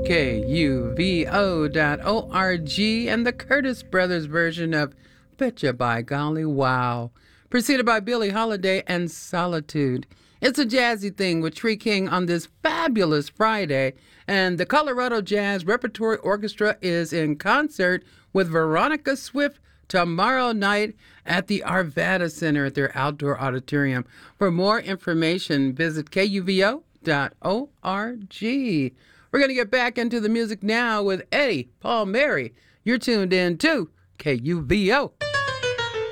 KUVO.org, and the Curtis Brothers version of Betcha by Golly Wow, preceded by Billie Holiday and Solitude. It's a jazzy thing with Tree King on this fabulous Friday, and the Colorado Jazz Repertory Orchestra is in concert with Veronica Swift tomorrow night at the Arvada Center at their outdoor auditorium. For more information, visit KUVO.org. We're going to get back into the music now with Eddie Palmieri. You're tuned in to KUVO.